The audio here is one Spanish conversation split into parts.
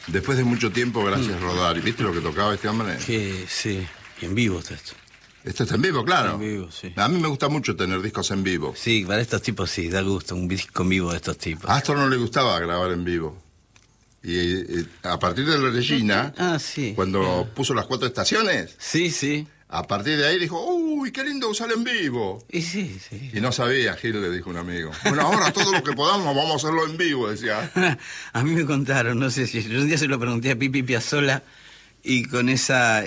Después de mucho tiempo, gracias Rodari. ¿Viste lo que tocaba este hombre? Que sí, y en vivo está esto. Esto está en vivo, claro. En vivo, sí. A mí me gusta mucho tener discos en vivo. Sí, para estos tipos sí, da gusto, un disco en vivo de estos tipos. A Astor no le gustaba grabar en vivo. Y a partir de la Regina, sí. cuando puso las 4 estaciones, Sí, sí. a partir de ahí dijo, uy, qué lindo usar en vivo. Y sí, sí. Y no sabía, Gil, le dijo un amigo. Bueno, ahora todo lo que podamos vamos a hacerlo en vivo, decía. A mí me contaron, no sé si... Yo un día se lo pregunté a Pipi Piazzolla y con esa...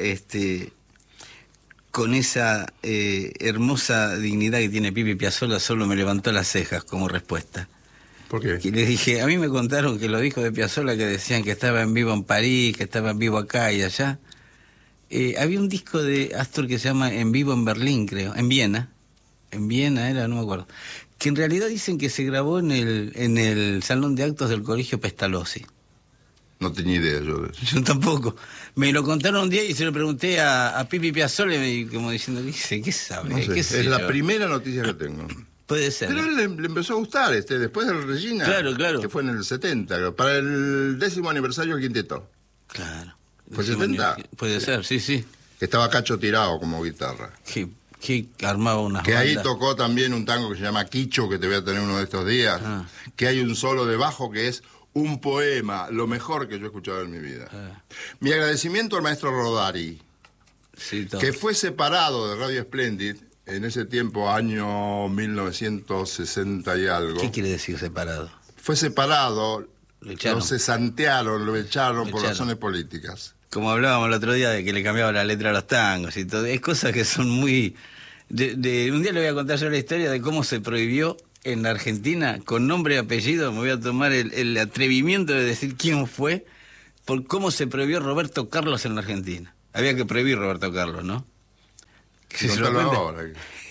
hermosa dignidad que tiene Pipi Piazzolla, solo me levantó las cejas como respuesta. ¿Por qué? Y les dije, a mí me contaron que los discos de Piazzolla que decían que estaba en vivo en París, que estaba en vivo acá y allá. Había un disco de Astor que se llama En vivo en Berlín, creo, en Viena. En Viena era, no me acuerdo. Que en realidad dicen que se grabó en el salón de actos del Colegio Pestalozzi. No tenía idea yo de eso. Yo tampoco. Me lo contaron un día y se lo pregunté a Pipi Piazzolla y como diciendo, ¿qué sabe? No sé, ¿Qué es sé la yo? primera noticia que tengo. Puede ser. Pero a él le empezó a gustar, después de la Regina. Claro, claro. Que fue en el 70, creo, para el 10º aniversario del quinteto. Claro. ¿Fue 70? Puede ser, sí, sí. Que estaba Cacho tirado como guitarra. Que armaba unas Que ahí bandas. tocó también un tango que se llama Quicho, que te voy a tener uno de estos días. Ah. Que hay un solo de bajo que es un poema, lo mejor que yo he escuchado en mi vida. Ah. Mi agradecimiento al maestro Rodari, Sí, todo. que fue separado de Radio Splendid en ese tiempo, año 1960 y algo. ¿Qué quiere decir separado? Fue separado, Lo echaron. lo cesantearon, lo echaron por echaron. razones políticas. Como hablábamos el otro día de que le cambiaba la letra a los tangos y todo. Es cosas que son muy... un día le voy a contar yo la historia de cómo se prohibió en la Argentina, con nombre y apellido. Me voy a tomar el atrevimiento de decir quién fue, por cómo se prohibió Roberto Carlos en la Argentina. Había que prohibir Roberto Carlos, ¿no? ¿Se lo Contalo cuenta? ahora.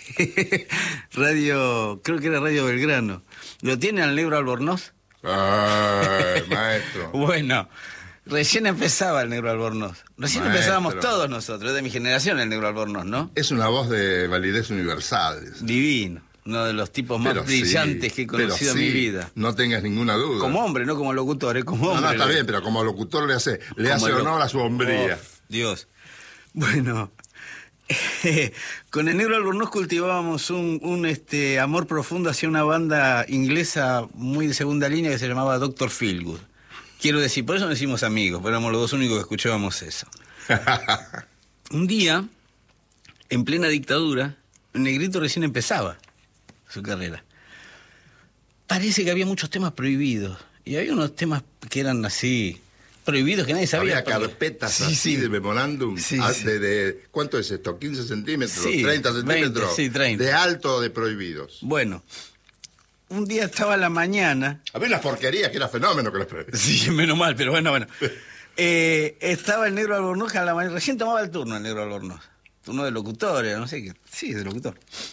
Radio, creo que era Radio Belgrano. ¿Lo tiene al negro Albornoz? Ay, maestro. Bueno, recién empezaba el negro Albornoz. Recién Maestro. empezábamos todos nosotros, de mi generación el negro Albornoz, ¿no? Es una voz de validez universal. Divino, uno de los tipos más Pero brillantes sí, que he conocido pero en mi sí, vida. No tengas ninguna duda. Como hombre, no como locutor, como hombre. No, está bien, pero como locutor le hace Como honor a su hombría. Oh, Dios. Bueno, con el negro Albornoz cultivábamos un amor profundo hacia una banda inglesa muy de segunda línea que se llamaba Dr. Feelgood. Quiero decir, por eso nos hicimos amigos, pero éramos los dos únicos que escuchábamos eso. Un día, en plena dictadura, el negrito recién empezaba su carrera. Parece que había muchos temas prohibidos. Y había unos temas que eran así, prohibidos, que nadie sabía. Había carpetas Sí, así sí. de memorándum. Sí, sí. ¿Cuánto es esto? ¿15 centímetros? Sí, ¿30 centímetros? 20, sí, 30. De alto de prohibidos. Bueno, un día estaba a la mañana. Había unas porquerías que era fenómeno que los prohibían. Sí, menos mal, pero bueno. Estaba el negro Albornoz a la mañana. Recién tomaba el turno el negro Albornoz. Turno de locutor, no sé qué. Sí, de locutor.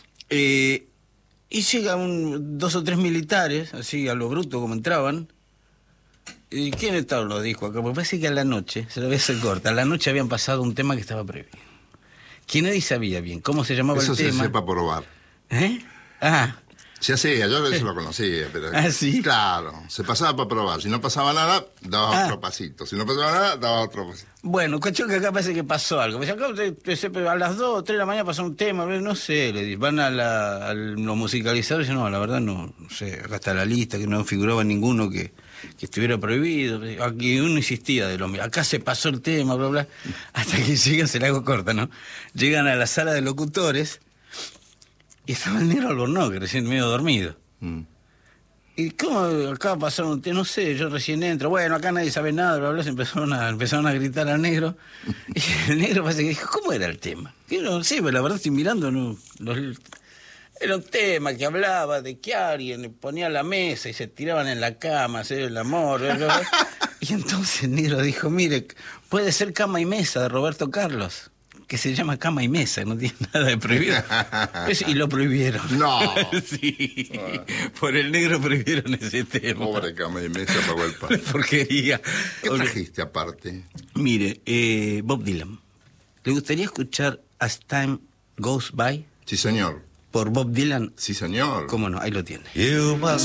Y llegan 2 o 3 militares, así a lo bruto como entraban. ¿Y quién estaban los discos acá? Porque parece que a la noche, se lo voy a hacer corta, a la noche habían pasado un tema que estaba prohibido. Que nadie sabía bien cómo se llamaba Eso el se tema. sepa probar. ¿Eh? Ah, Se hacía, yo eso lo conocía, pero... ¿Ah, sí? Claro, se pasaba para probar. Si no pasaba nada, daba otro pasito. Si no pasaba nada, daba otro pasito. bueno, cuestión que acá parece que pasó algo. Pues acá a las 2 o 3 de la mañana pasó un tema, no sé, le dicen, van a los musicalizadores y dicen, no, la verdad no sé, acá está la lista, que no figuraba ninguno que estuviera prohibido. Aquí uno insistía de lo mismo, acá se pasó el tema, bla, bla, hasta que llegan, se la hago corta, ¿no? Llegan a la sala de locutores y estaba el negro Albornoz, que recién medio dormido. ¿Y cómo acá pasaron un tema? No sé, yo recién entro. Bueno, acá nadie sabe nada, bla, bla. Se empezaron a gritar al negro. Y el negro parece que dijo, ¿cómo era el tema? Y no sé, pero la verdad estoy mirando. Era un tema que hablaba de que alguien le ponía la mesa y se tiraban en la cama a hacer el amor. Bla, bla, bla. Y entonces el negro dijo, mire, puede ser Cama y Mesa de Roberto Carlos, que se llama Cama y Mesa, no tiene nada de prohibido. Y lo prohibieron. No. Sí, por el negro prohibieron ese tema. Pobre Cama y Mesa pagó el pan. Porquería. ¿Qué trajiste aparte? Mire, Bob Dylan. ¿Le gustaría escuchar As Time Goes By? Sí, señor. Por Bob Dylan. Sí, señor. ¿Cómo no? Ahí lo tiene. You must